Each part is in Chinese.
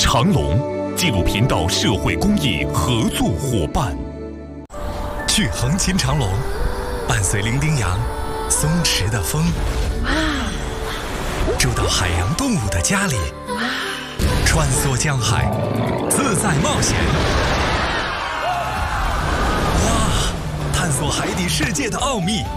长隆纪录频道社会公益合作伙伴。去横琴长隆，伴随伶仃洋松弛的风，住到海洋动物的家里，穿梭江海，自在冒险。哇！探索海底世界的奥秘。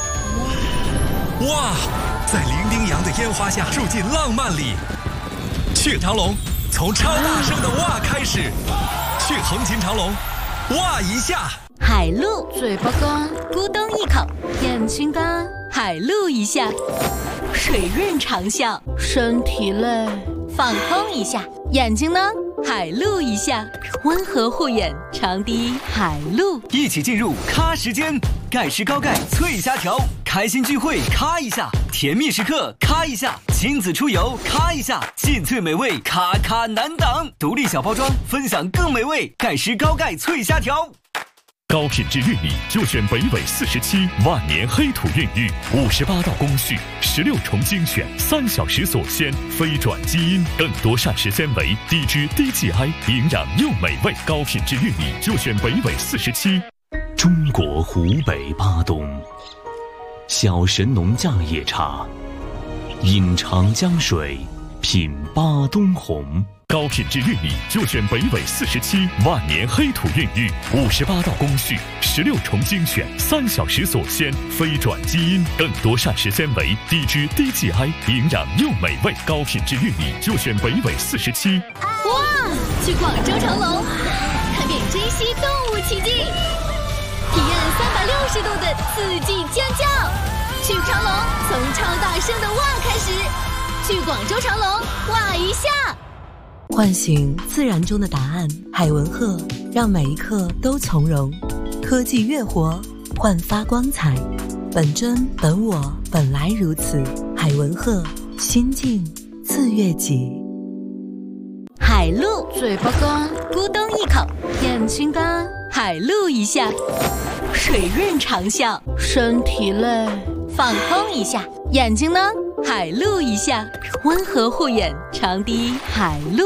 哇！在伶仃洋的烟花下住进浪漫里。去长隆，从超大声的哇开始。去横琴长隆，哇一下。 海陆，嘴巴干，咕咚一口，眼睛干，海陆一下。水润长啸，身体累，放空一下。眼睛呢？海陆一下，温和护眼，长笛海陆。 一起进入咖时间，钙石膏钙脆虾条，开心聚会咔一下，甜蜜时刻咔一下，亲子出游咔一下，劲脆美味咔咔难挡，独立小包装，分享更美味。钙石膏钙脆虾条。 高品质玉米就选北纬47万年黑土孕育，58道工序，16重精选，3小时锁鲜，非转基因，更多膳食纤维，低脂低 GI， 营养又美味。高品质玉米就选北纬47。中国湖北巴东，小神农架野茶，饮长江水，品巴东红。高品质玉米就选北纬47万年黑土孕育，58道工序，16重精选，3小时锁鲜，非转基因，更多膳食纤维，低脂低 GI， 营养又美味。高品质玉米就选北纬47。 哇！去广州长隆，看遍珍稀动物奇迹，体验360度的四季尖叫。去长隆，从超大声的哇开始。去广州长隆，哇一下。唤醒自然中的答案，海文鹤让每一刻都从容。科技越活，焕发光彩。本真本我，本来如此。海文鹤，心静自悦己。海陆，嘴巴干，咕咚一口，眼睛干，海陆一下。水润长啸，身体累，放空一下。眼睛呢？海陆一下，温和护眼，长笛海陆。